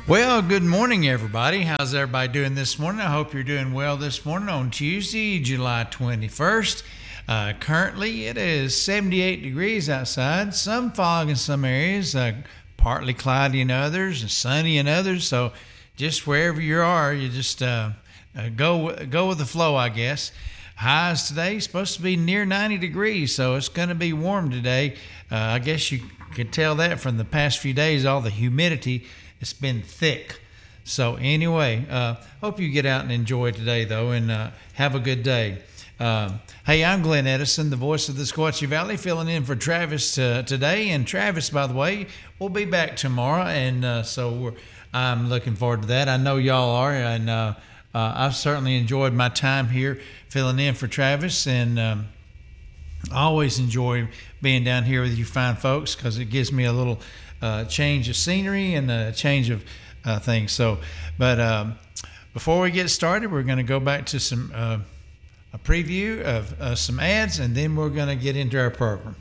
Well, good morning, everybody. How's everybody doing this morning? I hope you're doing well this morning on Tuesday, July 21st. Currently, it is 78 degrees outside, some fog in some areas, partly cloudy in others, and sunny in others. So, just wherever you are, you just go with the flow, I guess. Highs today supposed to be near 90 degrees, so it's going to be warm today. I guess you could tell that from the past few days, all the humidity. It's been thick. So anyway, hope you get out and enjoy today, though, and have a good day. Hey, I'm Glenn Edison, the voice of the Sequatchie Valley, filling in for Travis today. And Travis, by the way, will be back tomorrow, and I'm looking forward to that. I know y'all are, and I've certainly enjoyed my time here filling in for Travis, and I always enjoy being down here with you fine folks because it gives me a little change of scenery and a change of things. But before we get started, we're going to go back to some a preview of some ads, and then we're going to get into our program.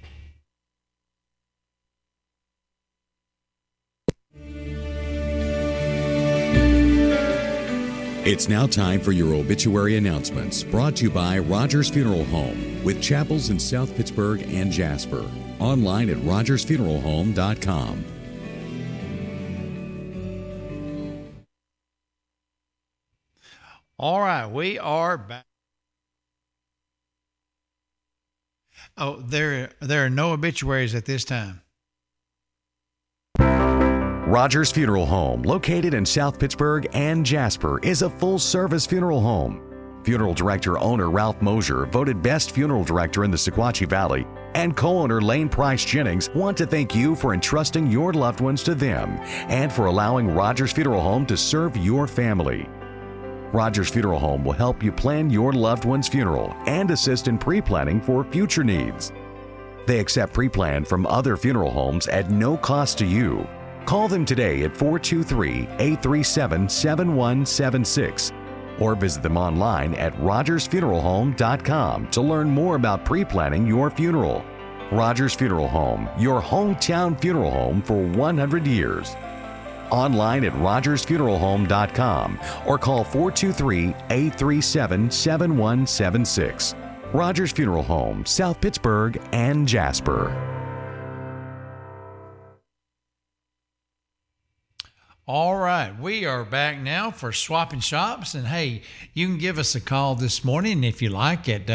It's now time for your obituary announcements, brought to you by Rogers Funeral Home, with chapels in South Pittsburgh and Jasper. Online at rogersfuneralhome.com. All right, we are back. Oh, there are no obituaries at this time. Rogers Funeral Home, located in South Pittsburgh and Jasper, is a full-service funeral home. Funeral director owner Ralph Mosier, voted best funeral director in the Sequatchie Valley, and co-owner Lane Price Jennings want to thank you for entrusting your loved ones to them and for allowing Rogers Funeral Home to serve your family. Rogers Funeral Home will help you plan your loved one's funeral and assist in pre-planning for future needs. They accept pre-plan from other funeral homes at no cost to you. Call them today at 423-837-7176 or visit them online at rogersfuneralhome.com to learn more about pre-planning your funeral. Rogers Funeral Home, your hometown funeral home for 100 years. Online at rogersfuneralhome.com or call 423-837-7176. Rogers Funeral Home, South Pittsburgh and Jasper. All right, we are back now for Swapping Shops. And hey, you can give us a call this morning if you like at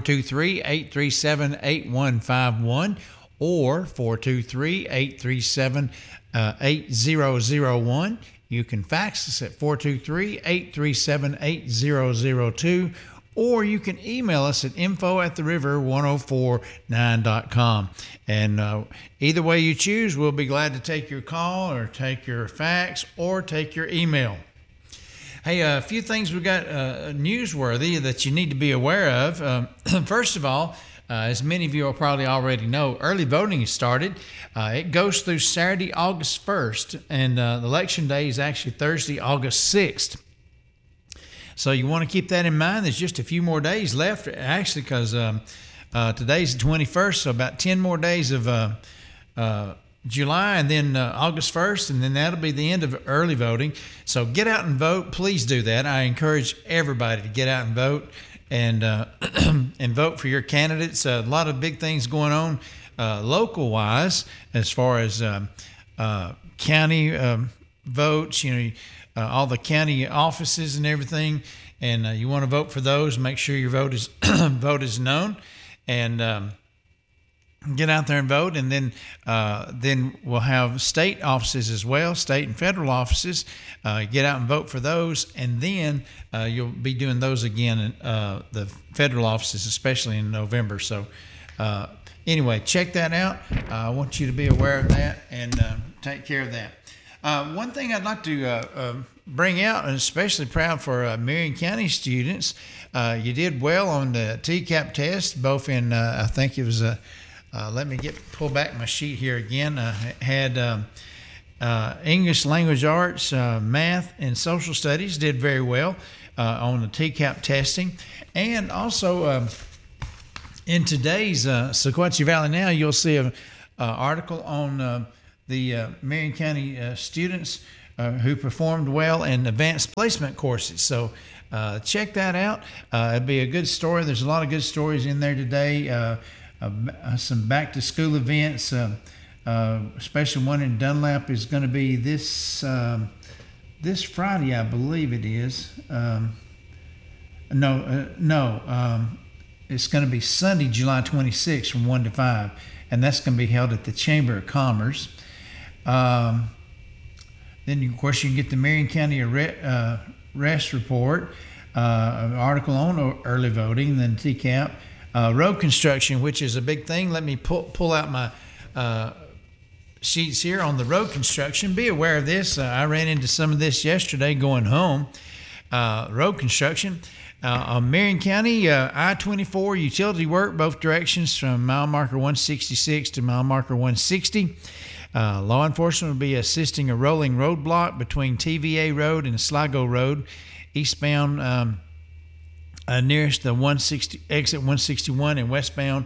423-837-8151 or 423-837-8001. You can fax us at 423-837-8002, or you can email us at info@theriver1049.com. And either way you choose, we'll be glad to take your call or take your fax or take your email. Hey, a few things we got newsworthy that you need to be aware of. First of all, as many of you will probably already know, early voting has started. It goes through Saturday, August 1st, and the election day is actually Thursday, August 6th. So you want to keep that in mind. There's just a few more days left, actually, because today's the 21st, so about 10 more days of July, and then August 1st, and then that'll be the end of early voting. So get out and vote. Please do that. I encourage everybody to get out and vote and and vote for your candidates. A lot of big things going on local-wise as far as county votes, all the county offices and everything, and you want to vote for those. Make sure your vote is known, and get out there and vote. And then we'll have state offices as well, state and federal offices. Get out and vote for those, and then you'll be doing those again in the federal offices, especially in November. So anyway, check that out. I want you to be aware of that and take care of that. One thing I'd like to bring out, and especially proud for Marion County students, you did well on the TCAP test, both in, I think it was, let me pull back my sheet here again. I had English Language Arts, Math, and Social Studies did very well on the TCAP testing. And also in today's Sequatchie Valley Now, you'll see an article on the Marion County students who performed well in advanced placement courses. So check that out. It'll be a good story. There's a lot of good stories in there today. Some back to school events, especially one in Dunlap is going to be this Friday, I believe it is. It's going to be Sunday, July 26th from 1 to 5, and that's going to be held at the Chamber of Commerce. Then, of course, you can get the Marion County Arrest Report, an article on early voting, then TCAP. Road construction, which is a big thing. Let me pull out my sheets here on the road construction. Be aware of this. I ran into some of this yesterday going home. Road construction. Marion County, I-24 utility work, both directions from mile marker 166 to mile marker 160. Law enforcement will be assisting a rolling roadblock between TVA Road and Sligo Road, eastbound nearest the exit 161 and westbound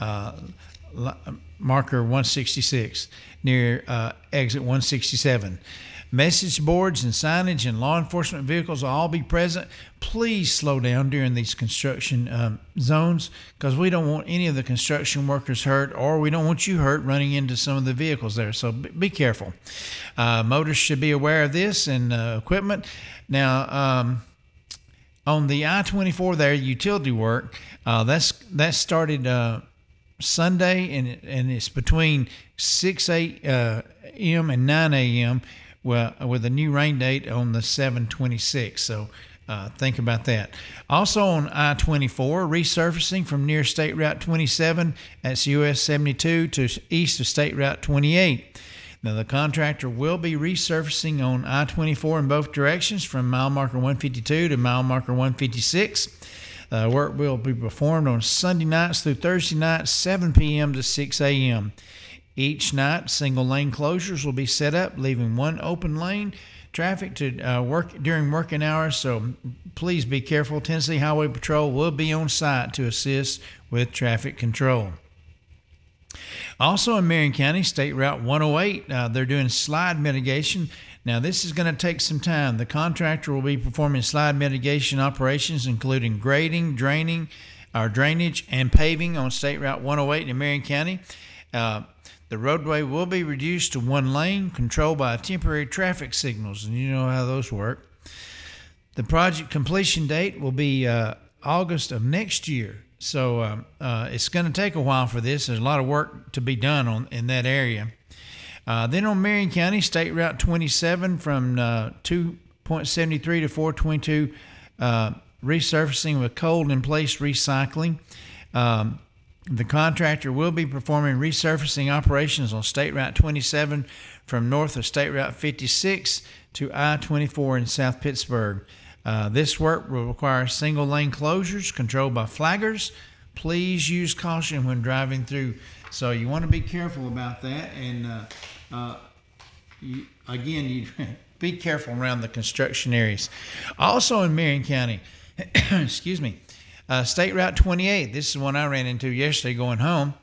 marker 166 near exit 167. Message boards and signage and law enforcement vehicles will all be present. Please slow down during these construction zones, because we don't want any of the construction workers hurt, or we don't want you hurt running into some of the vehicles there. So be careful. Motorists should be aware of this and equipment. Now, on the I-24 there, utility work, that started Sunday, and it's between 6 a.m. and 9 a.m. with a new rain date on the 7/26. So think about that. Also on I-24, resurfacing from near State Route 27, that's US 72, to east of State Route 28. Now, the contractor will be resurfacing on I-24 in both directions from mile marker 152 to mile marker 156. Work will be performed on Sunday nights through Thursday nights, 7 p.m. to 6 a.m. Each night, single lane closures will be set up, leaving one open lane traffic to work during working hours. So please be careful. Tennessee Highway Patrol will be on site to assist with traffic control. Also in Marion County, State Route 108, they're doing slide mitigation. Now, this is going to take some time. The contractor will be performing slide mitigation operations, including grading, drainage, and paving on State Route 108 in Marion County. The roadway will be reduced to one lane, controlled by temporary traffic signals, and you know how those work. The project completion date will be August of next year. So it's going to take a while for this. There's a lot of work to be done in that area. Then on Marion County, State Route 27 from 2.73 to 422, resurfacing with cold in place recycling. The contractor will be performing resurfacing operations on State Route 27 from north of State Route 56 to I-24 in South Pittsburgh. This work will require single lane closures controlled by flaggers. Please use caution when driving through. So you want to be careful about that. And you be careful around the construction areas. Also in Marion County, excuse me, State Route 28. This is one I ran into yesterday going home.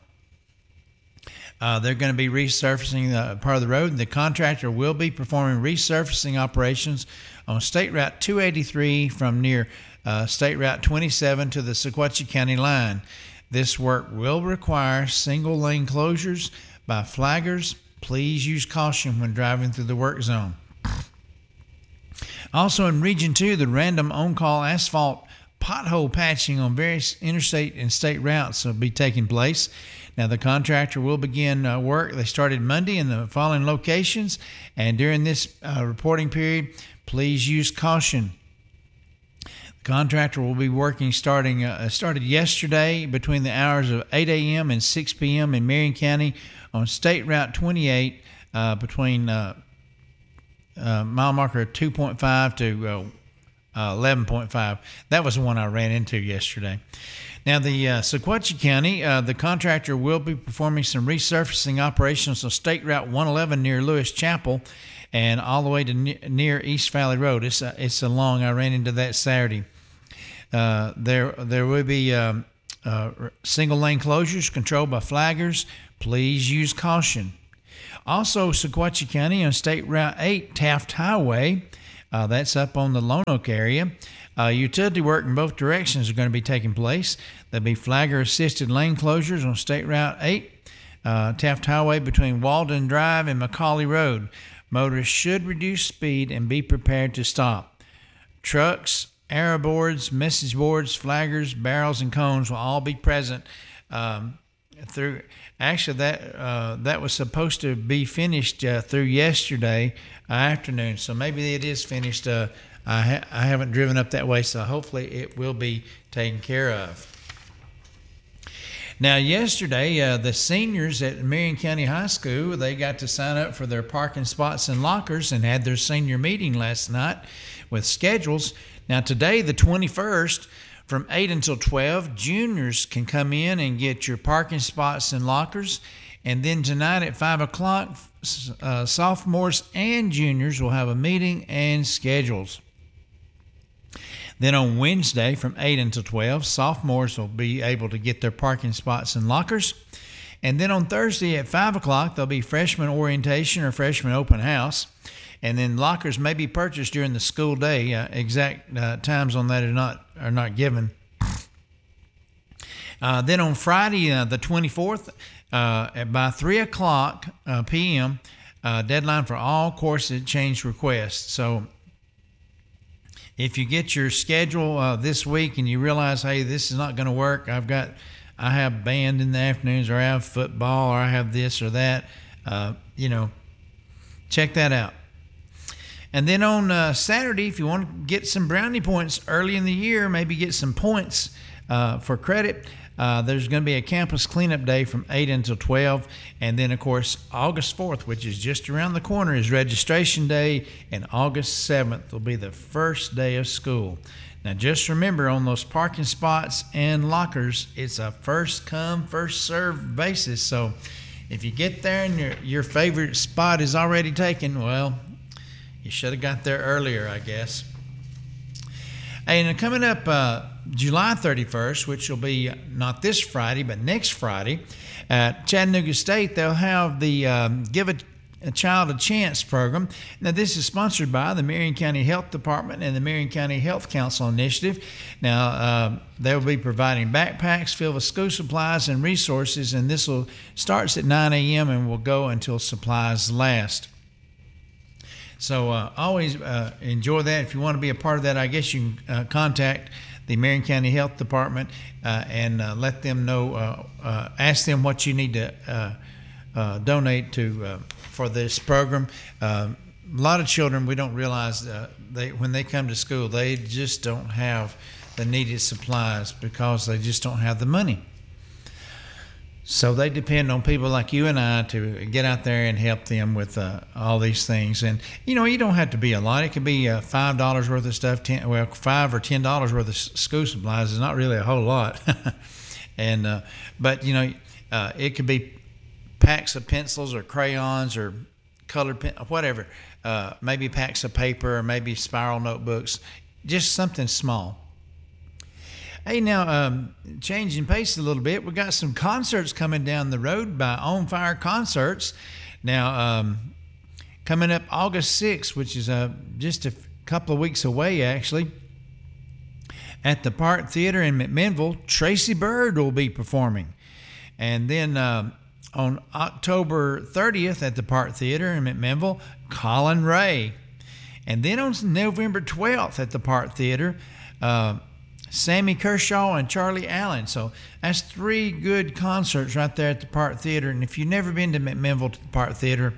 They're going to be resurfacing part of the road. The contractor will be performing resurfacing operations on State Route 283 from near State Route 27 to the Sequatchie County line. This work will require single lane closures by flaggers. Please use caution when driving through the work zone. Also in Region 2, the random on-call asphalt pothole patching on various interstate and state routes will be taking place. Now, the contractor will begin work. They started Monday in the following locations, and during this reporting period, please use caution. The contractor will be working started yesterday between the hours of 8 a.m. and 6 p.m. in Marion County on State Route 28 between mile marker 2.5 to 11.5. That was the one I ran into yesterday. Now, the Sequatchie County, the contractor will be performing some resurfacing operations on State Route 111 near Lewis Chapel and all the way to near East Valley Road. It's a long. I ran into that Saturday. There will be single lane closures controlled by flaggers. Please use caution. Also, Sequatchie County on State Route 8, Taft Highway, that's up on the Lone Oak area. Utility work in both directions are going to be taking place. There'll be flagger-assisted lane closures on State Route 8, Taft Highway between Walden Drive and McCauley Road. Motorists should reduce speed and be prepared to stop. Trucks, arrow boards, message boards, flaggers, barrels, and cones will all be present through. Actually, that was supposed to be finished through yesterday afternoon, so maybe it is finished. I haven't driven up that way, so hopefully it will be taken care of. Now, yesterday, the seniors at Marion County High School, they got to sign up for their parking spots and lockers and had their senior meeting last night with schedules. Now, today, the 21st, from 8 until 12, juniors can come in and get your parking spots and lockers. And then tonight at 5 o'clock, sophomores and juniors will have a meeting and schedules. Then on Wednesday from 8 until 12, sophomores will be able to get their parking spots and lockers. And then on Thursday at 5 o'clock, there'll be freshman orientation or freshman open house. And then lockers may be purchased during the school day. Exact times on that are not given. Then on Friday, the 24th, by 3 o'clock p.m., deadline for all course change requests. So if you get your schedule this week and you realize, hey, this is not going to work, I have band in the afternoons, or I have football, or I have this or that, check that out. And then on Saturday, if you want to get some brownie points early in the year, maybe get some points for credit, there's going to be a campus cleanup day from 8 until 12. And then, of course, August 4th, which is just around the corner, is registration day. And August 7th will be the first day of school. Now, just remember, on those parking spots and lockers, it's a first-come, first-served basis. So if you get there and your favorite spot is already taken, well, you should have got there earlier, I guess. And coming up July 31st, which will be not this Friday, but next Friday, at Chattanooga State, they'll have the Give a Child a Chance program. Now, this is sponsored by the Marion County Health Department and the Marion County Health Council Initiative. Now, they'll be providing backpacks filled with school supplies and resources, and this starts at 9 a.m. and will go until supplies last. So always enjoy that. If you want to be a part of that, I guess you can contact the Marion County Health Department and let them know, ask them what you need to donate to for this program. A lot of children, we don't realize when they come to school, they just don't have the needed supplies because they just don't have the money. So they depend on people like you and I to get out there and help them with all these things. And, you don't have to be a lot. It could be $5 worth of stuff, $5 or $10 worth of school supplies is not really a whole lot. And but, it could be packs of pencils or crayons or colored whatever. Maybe packs of paper or maybe spiral notebooks, just something small. Hey, now, changing pace a little bit, we got some concerts coming down the road by On Fire Concerts. Now, coming up August 6th, which is just a couple of weeks away, actually, at the Park Theater in McMinnville, Tracy Byrd will be performing. And then on October 30th at the Park Theater in McMinnville, Colin Ray. And then on November 12th at the Park Theater, Sammy Kershaw and Charlie Allen. So that's 3 good concerts right there at the Park Theater. And if you've never been to McMinnville to the Park Theater,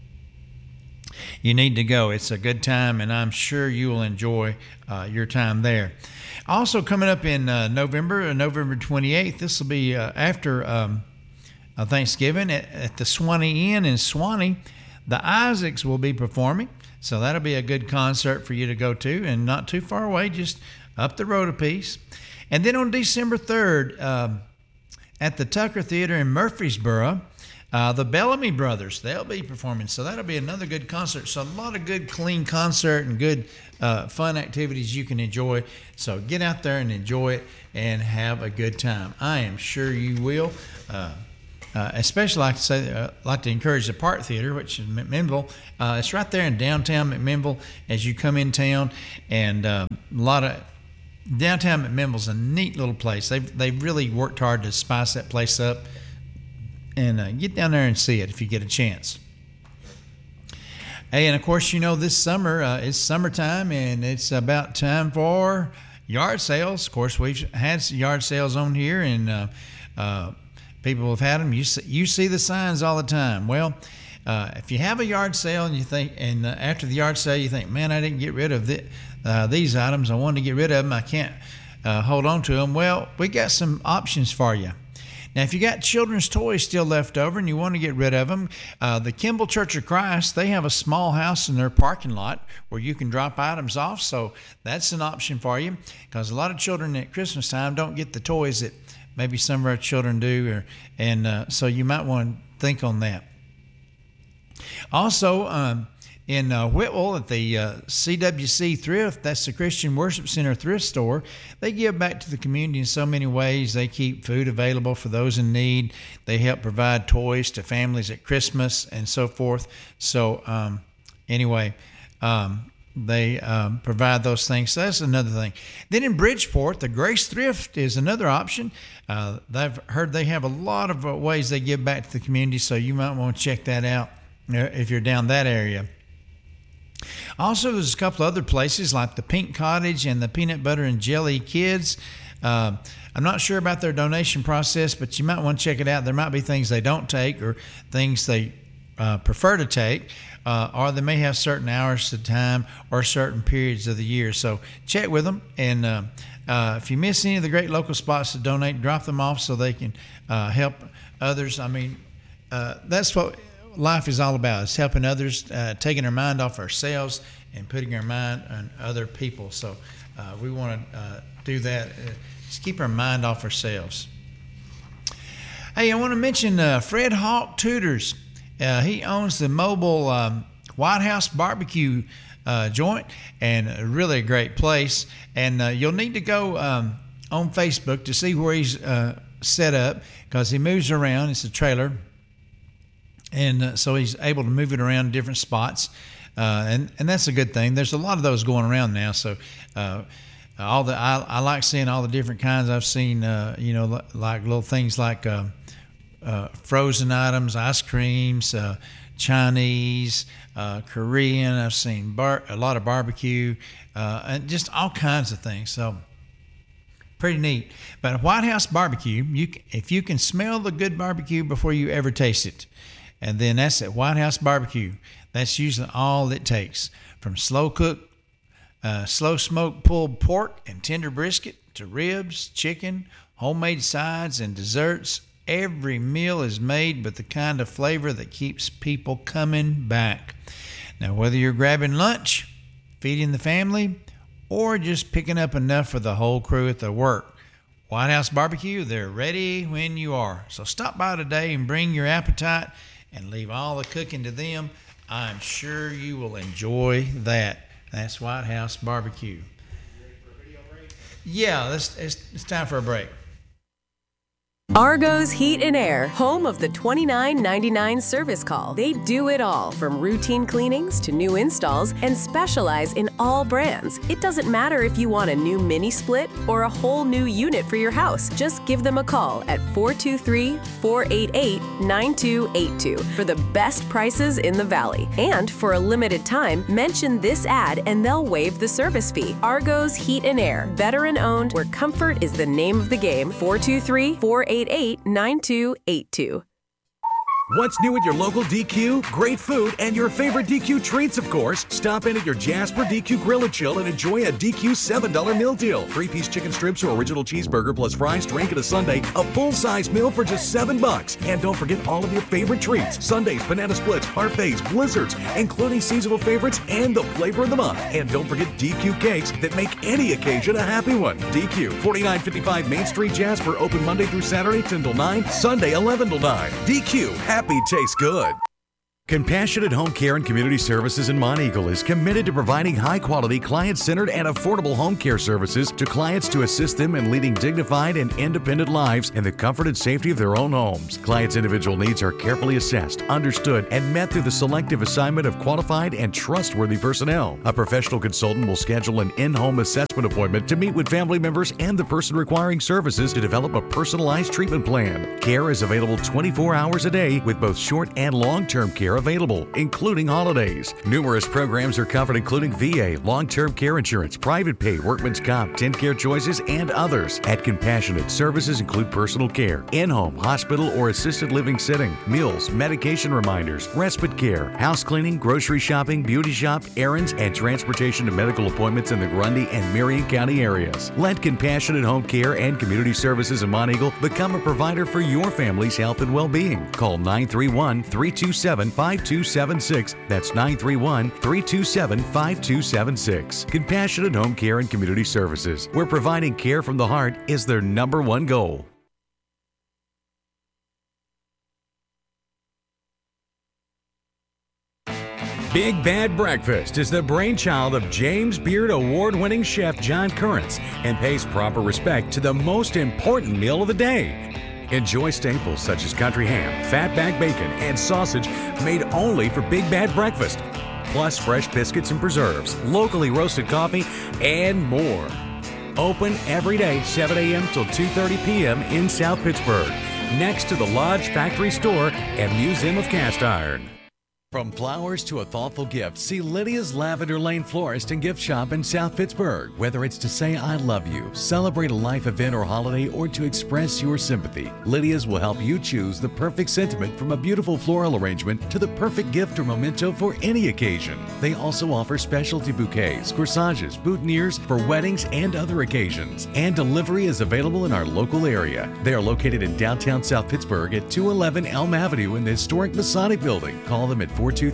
you need to go. It's a good time, and I'm sure you will enjoy your time there. Also coming up in November 28th, this will be after Thanksgiving at the Swanee Inn in Swanee. The Isaacs will be performing. So that'll be a good concert for you to go to, and not too far away, just up the road a piece. And then on December 3rd, at the Tucker Theater in Murfreesboro, the Bellamy Brothers, they'll be performing. So that'll be another good concert. So a lot of good, clean concert and good fun activities you can enjoy. So get out there and enjoy it and have a good time. I am sure you will. especially like to encourage the Park Theater, which is McMinnville. It's right there in downtown McMinnville as you come in town, and a lot of downtown McMinnville's a neat little place. They've really worked hard to spice that place up, and get down there and see it if you get a chance. Hey, and of course, this summer it's summertime, and it's about time for yard sales. Of course, we've had yard sales on here, and people have had them. You see the signs all the time. Well, if you have a yard sale and you think, and after the yard sale you think, man, I didn't get rid of these items. I wanted to get rid of them. I can't hold on to them. Well, we got some options for you. Now, if you got children's toys still left over and you want to get rid of them, the Kimball Church of Christ, they have a small house in their parking lot where you can drop items off. So that's an option for you, because a lot of children at Christmas time don't get the toys that maybe some of our children do, so you might want to think on that. Also, in Whitwell at the CWC Thrift, that's the Christian Worship Center thrift store, they give back to the community in so many ways. They keep food available for those in need. They help provide toys to families at Christmas and so forth. So they provide those things. So that's another thing. Then in Bridgeport, the Grace Thrift is another option. I've heard they have a lot of ways they give back to the community, so you might want to check that out if you're down that area. Also, there's a couple other places like the Pink Cottage and the Peanut Butter and Jelly Kids. I'm not sure about their donation process, but you might want to check it out. There might be things they don't take or things they prefer to take, or they may have certain hours of time or certain periods of the year. So check with them, and if you miss any of the great local spots to donate, drop them off so they can help others. I mean, that's what life is all about, is helping others, taking our mind off ourselves and putting our mind on other people. So we want to do that. Just keep our mind off ourselves. Hey, I want to mention Fred Hawk Tutors. He owns the mobile White House barbecue joint, and really a great place. And you'll need to go on Facebook to see where he's set up, because he moves around. It's a trailer. And so he's able to move it around different spots, and that's a good thing. There's a lot of those going around now. So I like seeing all the different kinds. I've seen like little things like frozen items, ice creams, Chinese, Korean. I've seen a lot of barbecue, and just all kinds of things. So pretty neat. But White House barbecue, if you can smell the good barbecue before you ever taste it. And then that's at White House Barbecue. That's usually all it takes. From slow smoked pulled pork and tender brisket to ribs, chicken, homemade sides, and desserts. Every meal is made with the kind of flavor that keeps people coming back. Now, whether you're grabbing lunch, feeding the family, or just picking up enough for the whole crew at their work, White House Barbecue, they're ready when you are. So stop by today and bring your appetite and leave all the cooking to them. I'm sure you will enjoy that. That's White House Barbecue. Ready for a video break? Yeah, it's time for a break. Argo's Heat and Air, home of the $29.99 service call. They do it all, from routine cleanings to new installs, and specialize in all brands. It doesn't matter if you want a new mini split or a whole new unit for your house. Just give them a call at 423-488-9282 for the best prices in the Valley. And for a limited time, mention this ad and they'll waive the service fee. Argo's Heat and Air, veteran-owned, where comfort is the name of the game. 423-488-9282. What's new at your local DQ? Great food and your favorite DQ treats, of course. Stop in at your Jasper DQ Grill and Chill and enjoy a DQ $7 meal deal. 3-piece chicken strips or original cheeseburger plus fries, drink, and a sundae. A full-size meal for just $7. And don't forget all of your favorite treats. Sundaes, banana splits, parfaits, blizzards, including seasonal favorites and the flavor of the month. And don't forget DQ cakes that make any occasion a happy one. DQ, 4955 Main Street, Jasper. Open Monday through Saturday, 10 till 9. Sunday, 11 till 9. DQ, happy tastes good. Compassionate Home Care and Community Services in Monteagle is committed to providing high-quality, client-centered, and affordable home care services to clients to assist them in leading dignified and independent lives in the comfort and safety of their own homes. Clients' individual needs are carefully assessed, understood, and met through the selective assignment of qualified and trustworthy personnel. A professional consultant will schedule an in-home assessment appointment to meet with family members and the person requiring services to develop a personalized treatment plan. Care is available 24 hours a day with both short and long-term care available, including holidays. Numerous programs are covered, including VA, long-term care insurance, private pay, workman's comp, TennCare choices, and others. At Compassionate, services include personal care, in-home, hospital, or assisted living setting, meals, medication reminders, respite care, house cleaning, grocery shopping, beauty shop, errands, and transportation to medical appointments in the Grundy and Marion County areas. Let Compassionate Home Care and Community Services in Monteagle become a provider for your family's health and well-being. Call 931-327-5276. That's 931-327-5276. Compassionate Home Care and Community Services, where providing care from the heart is their number one goal. Big Bad Breakfast is the brainchild of James Beard Award-winning chef John Currents and pays proper respect to the most important meal of the day. Enjoy staples such as country ham, fatback bacon, and sausage made only for Big Bad Breakfast, plus fresh biscuits and preserves, locally roasted coffee, and more. Open every day, 7 a.m. till 2:30 p.m. in South Pittsburgh, next to the Lodge Factory Store and Museum of Cast Iron. From flowers to a thoughtful gift, see Lydia's Lavender Lane Florist and Gift Shop in South Pittsburgh. Whether it's to say I love you, celebrate a life event or holiday, or to express your sympathy, Lydia's will help you choose the perfect sentiment, from a beautiful floral arrangement to the perfect gift or memento for any occasion. They also offer specialty bouquets, corsages, boutonnieres for weddings and other occasions. And delivery is available in our local area. They are located in downtown South Pittsburgh at 211 Elm Avenue in the historic Masonic Building. Call them at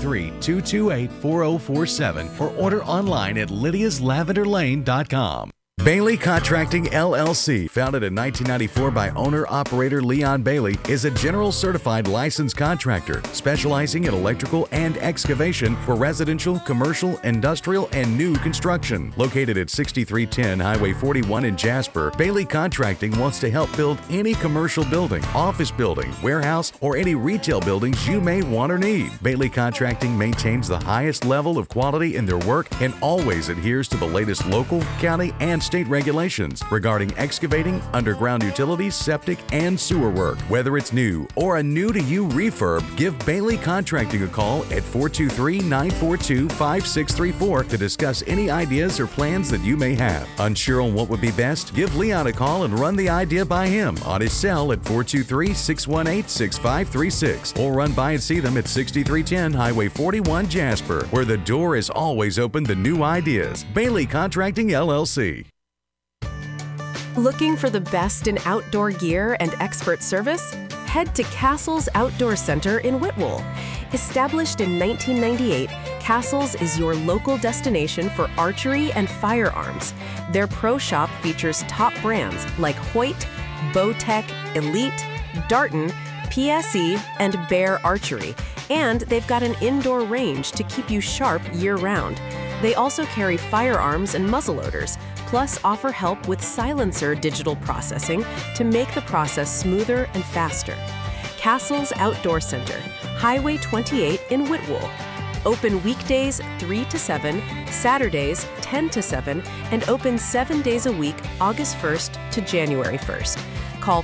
423-228-4047 or order online at lydiaslavenderlane.com. Bailey Contracting LLC, founded in 1994 by owner-operator Leon Bailey, is a general certified licensed contractor specializing in electrical and excavation for residential, commercial, industrial, and new construction. Located at 6310 Highway 41 in Jasper, Bailey Contracting wants to help build any commercial building, office building, warehouse, or any retail buildings you may want or need. Bailey Contracting maintains the highest level of quality in their work and always adheres to the latest local, county, and state regulations regarding excavating, underground utilities, septic, and sewer work. Whether it's new or a new-to-you refurb, give Bailey Contracting a call at 423-942-5634 to discuss any ideas or plans that you may have. Unsure on what would be best? Give Leon a call and run the idea by him on his cell at 423-618-6536, or run by and see them at 6310 Highway 41 Jasper, where the door is always open to new ideas. Bailey Contracting LLC. Looking for the best in outdoor gear and expert service? Head to Castles Outdoor Center in Whitwell. Established in 1998, Castles is your local destination for archery and firearms. Their pro shop features top brands like Hoyt, Bowtech, Elite, Darton, PSE, and Bear Archery. And they've got an indoor range to keep you sharp year-round. They also carry firearms and muzzleloaders, plus offer help with silencer digital processing to make the process smoother and faster. Castles Outdoor Center, Highway 28 in Whitwell. Open weekdays 3 to 7, Saturdays 10 to 7, and open 7 days a week, August 1st to January 1st. Call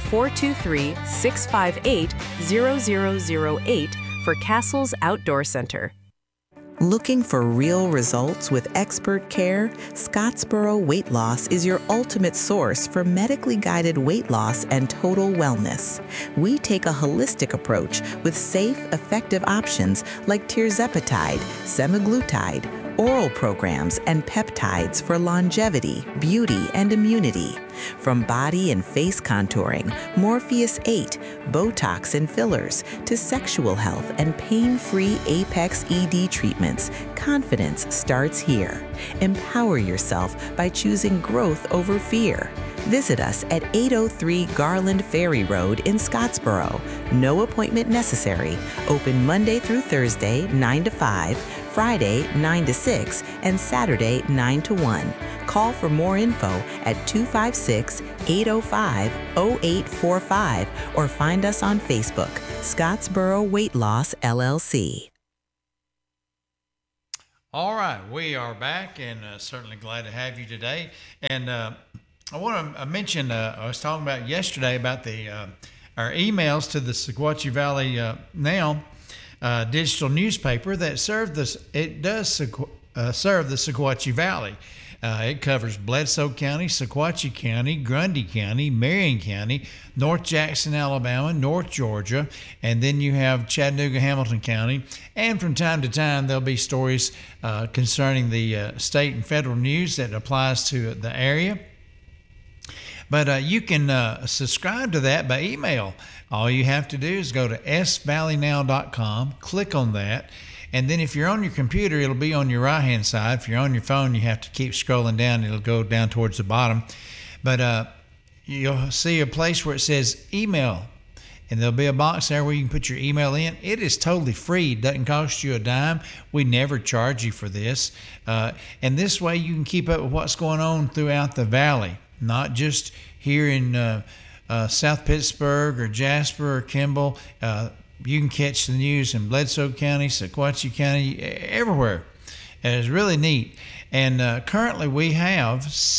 423-658-0008 for Castles Outdoor Center. Looking for real results with expert care? Scottsboro Weight Loss is your ultimate source for medically guided weight loss and total wellness. We take a holistic approach with safe, effective options like tirzepatide, semaglutide, oral programs, and peptides for longevity, beauty, and immunity. From body and face contouring, Morpheus 8, Botox and fillers, to sexual health and pain-free Apex ED treatments, confidence starts here. Empower yourself by choosing growth over fear. Visit us at 803 Garland Ferry Road in Scottsboro. No appointment necessary. Open Monday through Thursday, 9 to 5, Friday, 9 to 6, and Saturday, 9 to 1. Call for more info at 256-805-0845 or find us on Facebook, Scottsboro Weight Loss, LLC. All right, we are back and certainly glad to have you today. And I want to mention, I was talking about yesterday about the our emails to the Sequatchie Valley Now digital newspaper that serve the Sequatchie Valley. It covers Bledsoe County, Sequatchie County, Grundy County, Marion County, North Jackson, Alabama, North Georgia, and then you have Chattanooga, Hamilton County. And from time to time, there'll be stories concerning the state and federal news that applies to the area. But you can subscribe to that by email. All you have to do is go to svalleynow.com, click on that, and then if you're on your computer, it'll be on your right-hand side. If you're on your phone, you have to keep scrolling down. It'll go down towards the bottom. But you'll see a place where it says email, and there'll be a box there where you can put your email in. It is totally free. It doesn't cost you a dime. We never charge you for this. And this way you can keep up with what's going on throughout the valley, not just here in South Pittsburgh or Jasper or Kimball. You can catch the news in Bledsoe County, Sequatchie County, everywhere. And it's really neat. And currently we have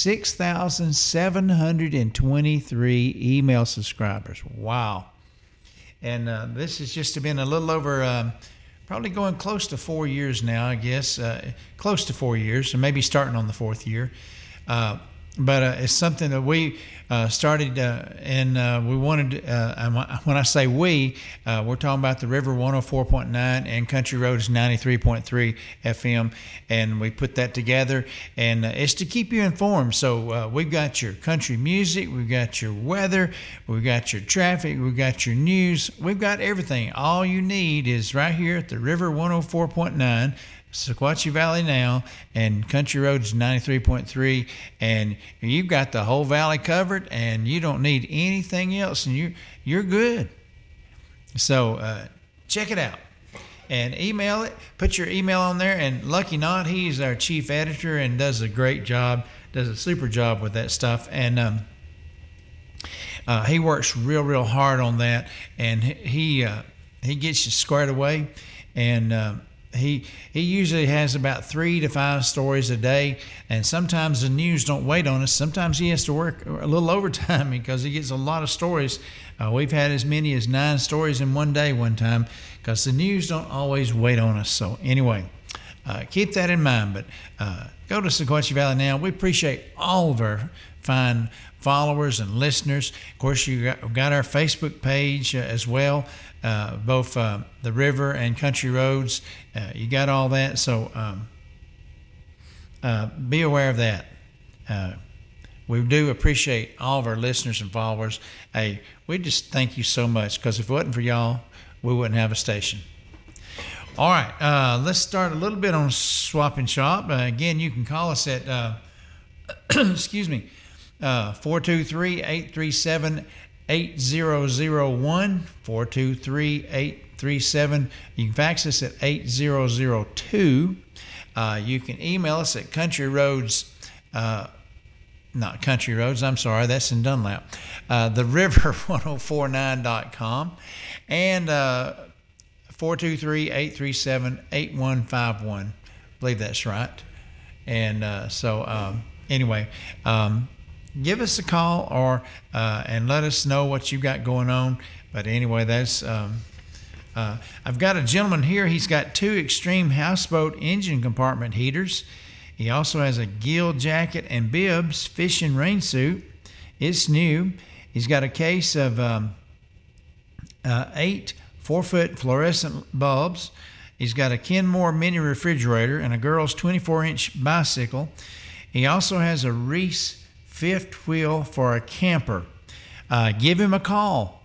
6,723 email subscribers. Wow. And this has just been a little over, probably going close to 4 years now, I guess. Close to 4 years, or maybe starting on the fourth year. But it's something that we started, and we wanted, when I say we, we're talking about the River 104.9 and Country Roads 93.3 FM, and we put that together, and it's to keep you informed. So we've got your country music, we've got your weather, we've got your traffic, we've got your news, we've got everything. All you need is right here at the River 104.9, Sequatchie Valley Now, and Country Roads 93.3, and you've got the whole valley covered, and you don't need anything else, and you're good. So check it out and email it. Put your email on there, and Lucky Knott, he's our chief editor and does a great job, does a super job with that stuff, and he works real hard on that, and he gets you squared away, and He usually has about 3 to 5 stories a day, and sometimes the news don't wait on us. Sometimes he has to work a little overtime because he gets a lot of stories. We've had as many as 9 stories in one day one time because the news don't always wait on us. So anyway, keep that in mind. But go to Sequatchie Valley Now. We appreciate all of our fine followers and listeners. Of course, we've got our Facebook page as well. Both the River and Country Roads, you got all that, so be aware of that. We do appreciate all of our listeners and followers. Hey, we just thank you so much, because if it wasn't for y'all, we wouldn't have a station. All right, let's start a little bit on Swap and Shop. Again, you can call us at 423-837-8001, 423-837. You can fax us at 8002. You can email us at Country Roads, not Country Roads, I'm sorry, that's in Dunlap, theriver1049.com, and 423-837-8151. I believe that's right. And anyway, give us a call or and let us know what you got going on. But anyway, that's I've got a gentleman here. He's got 2 Extreme Houseboat engine compartment heaters. He also has a gill jacket and bibs fishing rain suit. It's new. He's got a case of 8 4-foot fluorescent bulbs. He's got a Kenmore mini refrigerator and a girl's 24-inch bicycle. He also has a Reese fifth wheel for a camper. Give him a call,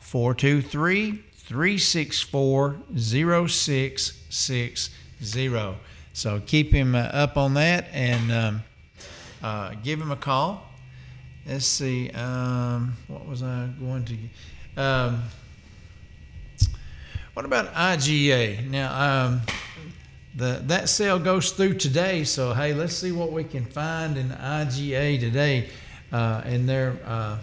423-364-0660. So keep him up on that and give him a call. Let's see, what was I going to... what about IGA? Now, that sale goes through today, so hey, let's see what we can find in IGA today. In their,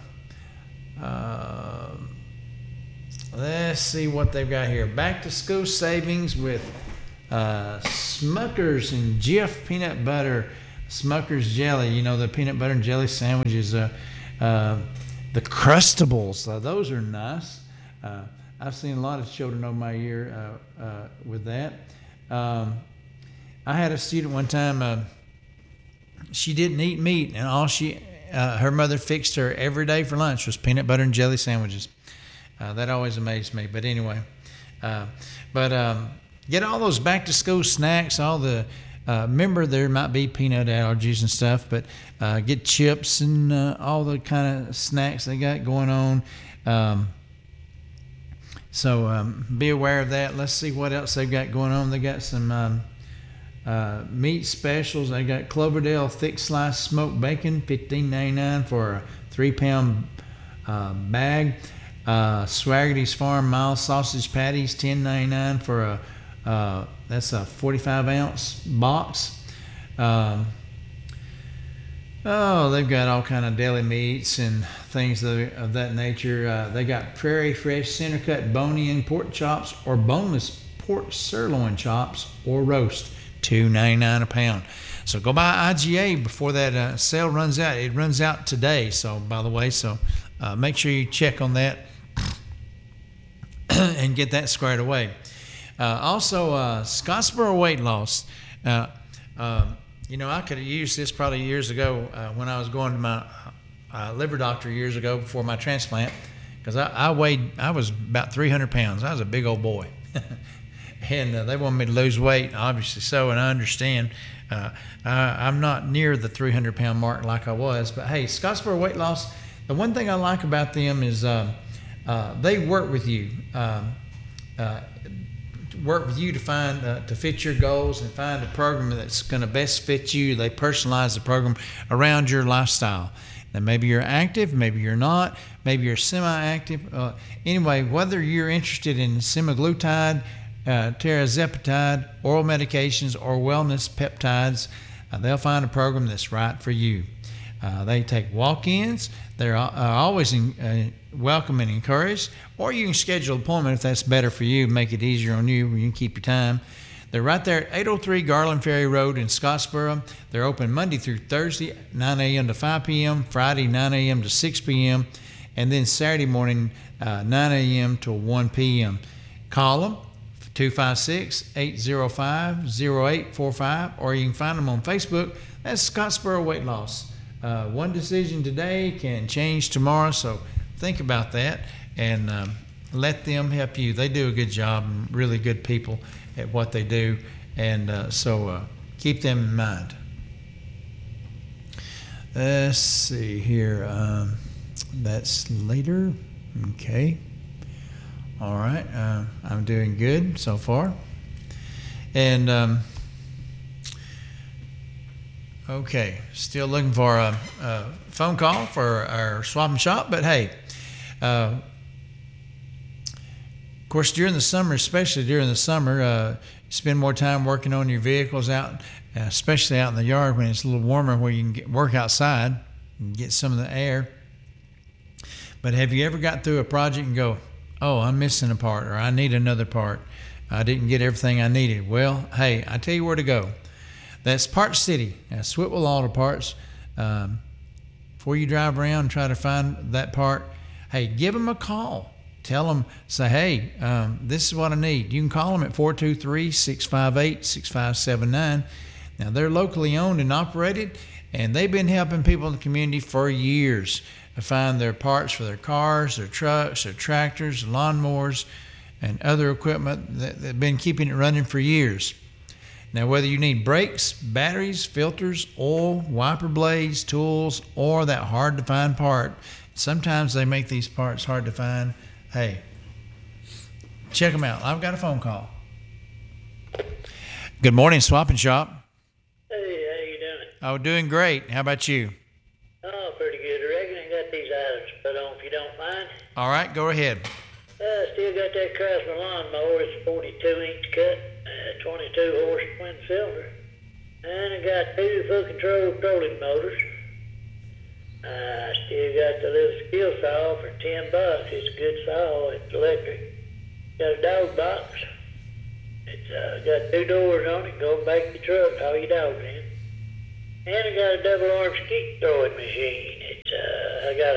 let's see what they've got here. Back to school savings with Smucker's and Jif peanut butter, Smucker's jelly. You know, the peanut butter and jelly sandwiches, the Crustables. Those are nice. I've seen a lot of children over my year with that. I had a student one time, she didn't eat meat, and all her mother fixed her every day for lunch was peanut butter and jelly sandwiches. That always amazed me. But anyway, get all those back to school snacks, all the, remember there might be peanut allergies and stuff, but get chips and all the kind of snacks they got going on. So be aware of that. Let's see what else they've got going on. They got some meat specials. They got Cloverdale thick slice smoked bacon, $15.99 for a 3-pound bag. Swaggerty's Farm mild sausage patties, $10.99 for that's a 45-ounce box. They've got all kind of deli meats and things of that nature. They got Prairie Fresh center cut bone-in pork chops or boneless pork sirloin chops or roast, $2.99 a pound. So go by IGA before that sale runs out. It runs out today. So by the way, make sure you check on that and get that squared away. Also, Scottsboro weight loss. You know, I could have used this probably years ago when I was going to my liver doctor years ago before my transplant, because I was about 300 pounds. I was a big old boy. And they wanted me to lose weight, obviously so, and I understand. I'm not near the 300-pound mark like I was. But, hey, Scottsboro Weight Loss, the one thing I like about them is they work with you. Work with you to find to fit your goals and find a program that's going to best fit you. They personalize the program around your lifestyle. Now, maybe you're active, maybe you're not, maybe you're semi-active. Anyway, whether you're interested in semaglutide, tirzepatide, oral medications, or wellness peptides, they'll find a program that's right for you. They take walk-ins. They're always welcome and encouraged, or you can schedule an appointment if that's better for you, make it easier on you, you can keep your time. They're right there at 803 Garland Ferry Road in Scottsboro. They're open Monday through Thursday, 9 a.m. to 5 p.m., Friday, 9 a.m. to 6 p.m., and then Saturday morning, 9 a.m. to 1 p.m. Call them, 256-805-0845, or you can find them on Facebook. That's Scottsboro Weight Loss. One decision today can change tomorrow, so think about that and let them help you. They do a good job and really good people at what they do, and so keep them in mind. Let's see here. That's later. Okay. All right. I'm doing good so far. And okay, still looking for a phone call for our swap and shop, but hey, of course, during the summer, especially during the summer, you spend more time working on your vehicles out, especially out in the yard when it's a little warmer where you can work outside and get some of the air. But have you ever got through a project and go, oh, I'm missing a part, or I need another part. I didn't get everything I needed. Well, hey, I tell you where to go. That's Parts City. That's Swiftwell Auto Parts. Before you drive around and try to find that part, hey, give them a call. Tell them, say, hey, this is what I need. You can call them at 423-658-6579. Now, they're locally owned and operated, and they've been helping people in the community for years to find their parts for their cars, their trucks, their tractors, lawnmowers, and other equipment that have been keeping it running for years. Now, whether you need brakes, batteries, filters, oil, wiper blades, tools, or that hard-to-find part, sometimes they make these parts hard to find. Hey, check them out. I've got a phone call. Good morning, Swap and Shop. Hey, how you doing? Oh, doing great. How about you? Oh, pretty good. I reckon I got these items put on if you don't mind. All right, go ahead. Still got that Craftsman lawnmower. It's 42-inch cut, 22-horse twin cylinder. And I got 2 full control trolling motors. I still got the little skill saw for $10. It's a good saw. It's electric. Got a dog box. It's got 2 doors on it. Go back to the truck, haul your dogs in. And I got a double arm skeet throwing machine. It's I got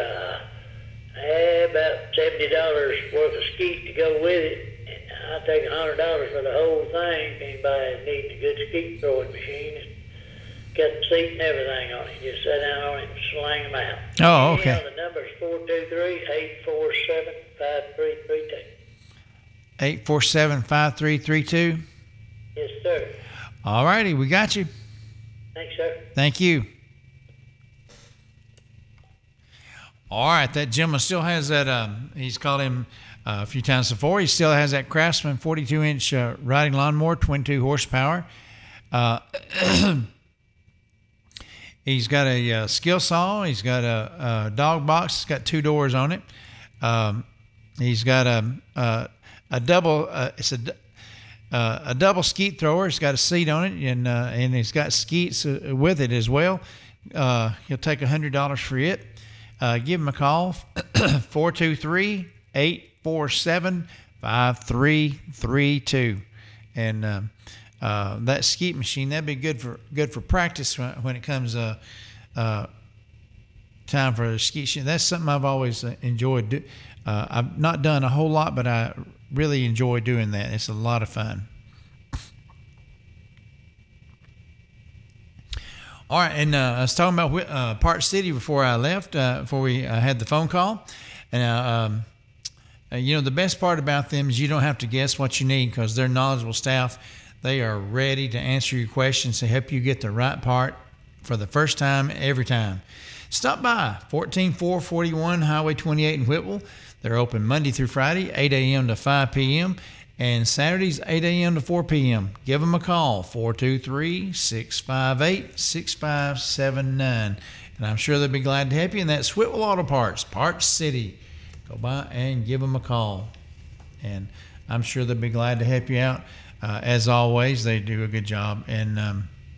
about $70 worth of skeet to go with it. And I'll take $100 for the whole thing. If anybody needs a good skeet throwing machine, it's got the seat and everything on it. Just sit down on it and slang them out. Oh, okay. Yeah, the number is 423-847-5332. 847-5332. Yes, sir. All righty, we got you. Thanks, sir. Thank you. All right, that gentleman still has that, he's called him a few times before. He still has that Craftsman 42-inch riding lawnmower, 22 horsepower. He's got a skill saw. He's got a dog box. It's got 2 doors on it. He's got a double. It's a double skeet thrower. It's got a seat on it, and it's got skeets with it as well. He'll take $100 for it. Give him a call, 423-847-5332, and that skeet machine, that'd be good for practice when it comes time for a skeet machine. That's something I've always enjoyed. I've not done a whole lot, but I really enjoy doing that. It's a lot of fun. All right, and I was talking about Park City before I left, before we had the phone call. And, the best part about them is you don't have to guess what you need because they're knowledgeable staff. They are ready to answer your questions to help you get the right part for the first time, every time. Stop by 14441 Highway 28 in Whitwell. They're open Monday through Friday, 8 a.m. to 5 p.m., and Saturdays, 8 a.m. to 4 p.m. Give them a call, 423-658-6579. And I'm sure they'll be glad to help you. And that's Whitwell Auto Parts, Park City. Go by and give them a call. And I'm sure they'll be glad to help you out. As always, they do a good job. And all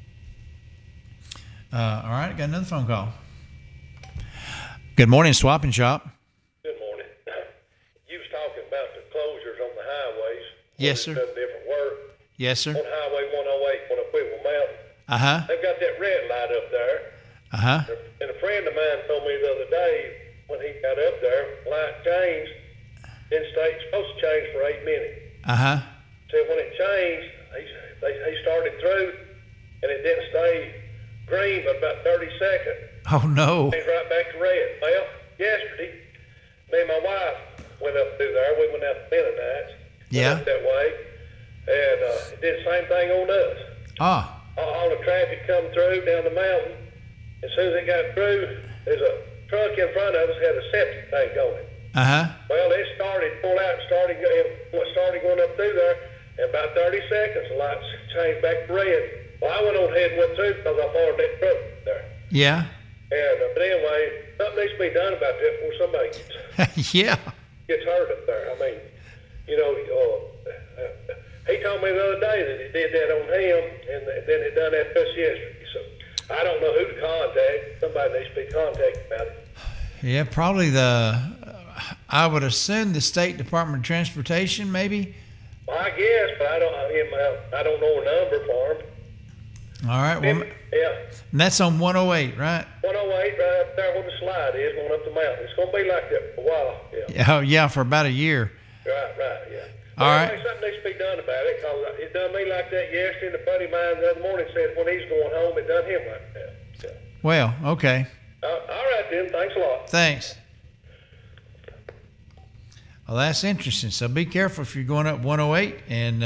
right, got another phone call. Good morning, Swap and Shop. Good morning. You was talking about the closures on the highways. Yes, sir. Done different work. Yes, sir. On Highway 108, on Whitwell Mountain. Uh-huh. They've got that red light up there. Uh-huh. And a friend of mine told me the other day when he got up there, light changed, didn't stay, it's supposed to change for 8 minutes. Uh-huh. So when it changed, he started through, and it didn't stay green but about 30 seconds. Oh, no. He's right back to red. Well, yesterday, me and my wife went up through there. We went out to Mennonites. Yeah. That way. And it did the same thing on us. Ah. All the traffic come through down the mountain. As soon as it got through, there's a truck in front of us had a septic tank going. Uh-huh. Well, it pulled out, started going up through there. In about 30 seconds, the lights changed back to red. Well, I went on ahead and went through because I followed that truck there. Yeah. And but anyway, something needs to be done about that before somebody Yeah. gets hurt up there. I mean, he told me the other day that it did that on him, and then it done that to us yesterday. So I don't know who to contact. Somebody needs to be contacted about it. Yeah, probably I would assume the State Department of Transportation, maybe. Well, I guess, but I don't know a number for him. All right. Well, yeah. And that's on 108, right? 108, right up there where the slide is, going up the mountain. It's going to be like that for a while. Yeah. Oh, yeah, for about a year. Right, yeah. All right. Anyway, something needs to be done about it, because it done me like that yesterday, and a buddy of mine the other morning said when he's going home, it done him like that. So. Well, okay. All right, then. Thanks a lot. Thanks. Well, that's interesting. So be careful if you're going up 108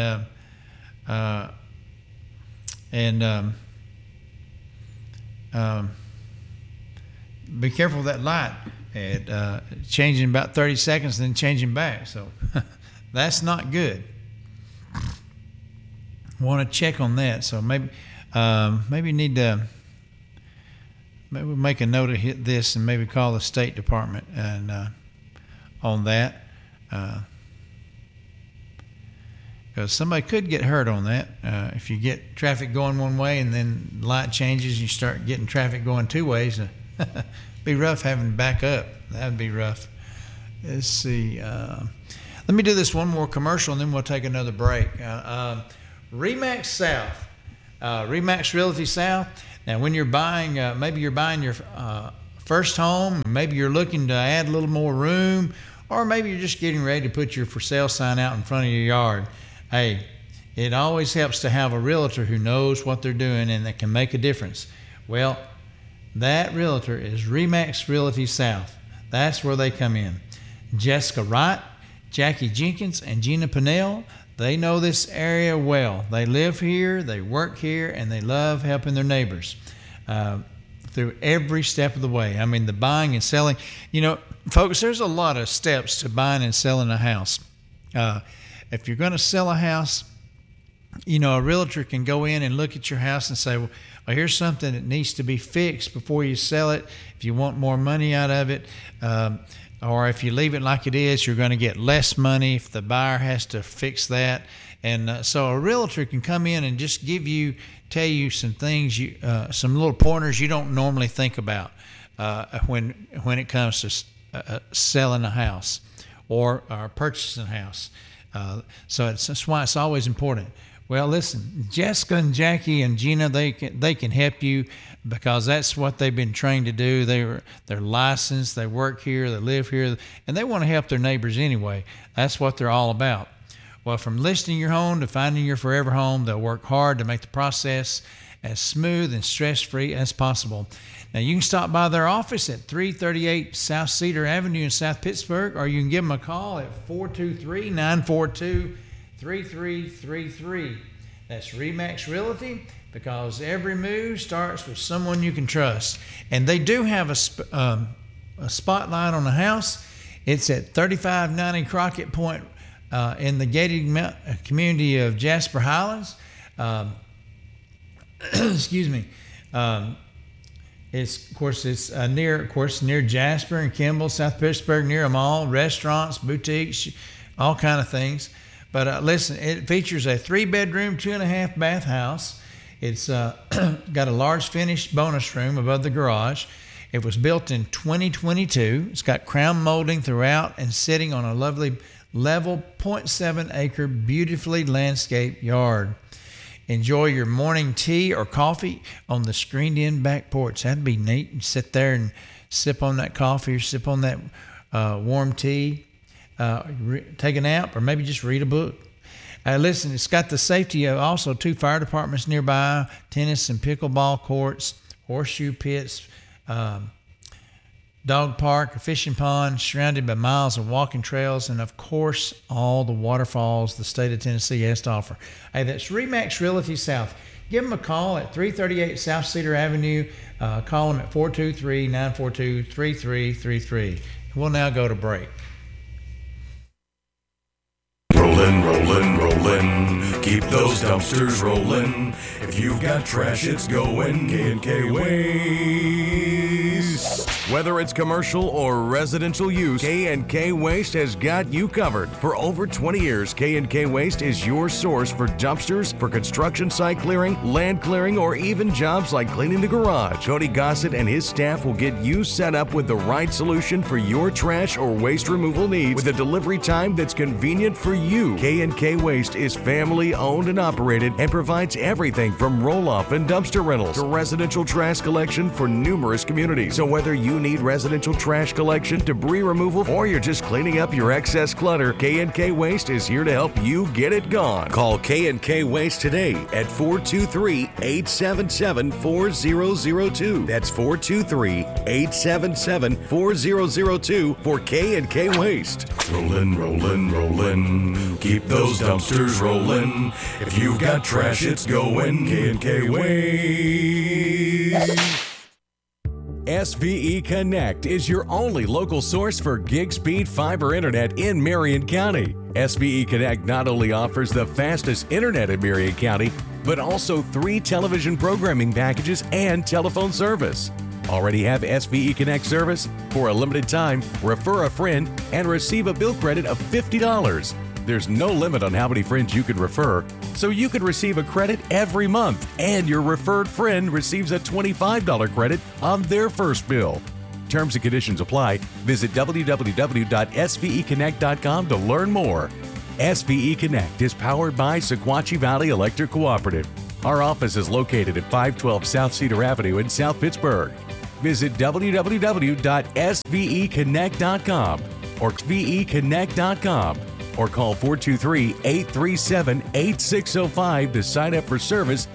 be careful of that light. Changing about 30 seconds, then changing back. So that's not good. Want to check on that. So maybe need to maybe we'll make a note of hit this and maybe call the State Department and on that. Because somebody could get hurt on that if you get traffic going one way and then light changes and you start getting traffic going two ways. Be rough having to back up. That would be rough. Let's see. Let me do this one more commercial and then we'll take another break. RE/MAX South, RE/MAX Realty South. Now, when you're buying, maybe you're buying your first home, maybe you're looking to add a little more room, or maybe you're just getting ready to put your for sale sign out in front of your yard. Hey, it always helps to have a realtor who knows what they're doing and that can make a difference. Well, that realtor is RE/MAX Realty South. That's where they come in. Jessica Wright, Jackie Jenkins, and Gina Pinnell, they know this area well. They live here, they work here, and they love helping their neighbors through every step of the way. I mean, the buying and selling. You know, folks, there's a lot of steps to buying and selling a house. If you're going to sell a house, you know, a realtor can go in and look at your house and say, well, here's something that needs to be fixed before you sell it. If you want more money out of it, or if you leave it like it is, you're going to get less money if the buyer has to fix that. And so a realtor can come in and just tell you some things, some little pointers you don't normally think about when it comes to selling a house or purchasing a house. So that's why it's always important. Well, listen, Jessica and Jackie and Gina, they can help you because that's what they've been trained to do. They're licensed, they work here, they live here, and they want to help their neighbors anyway. That's what they're all about. Well, from listing your home to finding your forever home, they'll work hard to make the process as smooth and stress-free as possible. Now, you can stop by their office at 338 South Cedar Avenue in South Pittsburgh, or you can give them a call at 423-942-3333. That's RE/MAX Realty, because every move starts with someone you can trust. And they do have a spotlight on the house. It's at 3590 Crockett Point in the gated community of Jasper Highlands. Excuse me. It's near Jasper and Kimball, South Pittsburgh, near them all, restaurants, boutiques, all kind of things. But listen, it features a 3-bedroom, 2.5-bath house. It's got a large finished bonus room above the garage. It was built in 2022. It's got crown molding throughout and sitting on a lovely level 0.7-acre, beautifully landscaped yard. Enjoy your morning tea or coffee on the screened-in back porch. That'd be neat. You sit there and sip on that coffee or sip on that warm tea, take a nap, or maybe just read a book. Listen, it's got the safety of also 2 fire departments nearby, tennis and pickleball courts, horseshoe pits, dog park, a fishing pond, surrounded by miles of walking trails, and of course, all the waterfalls the state of Tennessee has to offer. Hey, that's RE/MAX Realty South. Give them a call at 338 South Cedar Avenue. Call them at 423-942-3333. We'll now go to break. Rollin', rollin', rollin'. Keep those dumpsters rollin'. If you've got trash, it's going K&K Waste. Whether it's commercial or residential use, K&K Waste has got you covered. For over 20 years, K&K Waste is your source for dumpsters, for construction site clearing, land clearing, or even jobs like cleaning the garage. Cody Gossett and his staff will get you set up with the right solution for your trash or waste removal needs with a delivery time that's convenient for you. K&K Waste is family owned and operated and provides everything from roll-off and dumpster rentals to residential trash collection for numerous communities. So whether you you need residential trash collection, debris removal, or you're just cleaning up your excess clutter, K&K Waste is here to help you get it gone. Call K&K Waste today at 423-877-4002. That's 423-877-4002 for K&K Waste. Rollin', rollin', rollin'. Keep those dumpsters rollin'. If you've got trash, it's going K&K Waste. SVE Connect is your only local source for gig speed fiber internet in Marion County. SVE Connect not only offers the fastest internet in Marion County, but also 3 television programming packages and telephone service. Already have SVE Connect service? For a limited time, refer a friend and receive a bill credit of $50. There's no limit on how many friends you can refer, so you can receive a credit every month, and your referred friend receives a $25 credit on their first bill. Terms and conditions apply. Visit www.sveconnect.com to learn more. SVE Connect is powered by Sequatchie Valley Electric Cooperative. Our office is located at 512 South Cedar Avenue in South Pittsburgh. Visit www.sveconnect.com or sveconnect.com. Or call 423-837-8605 to sign up for service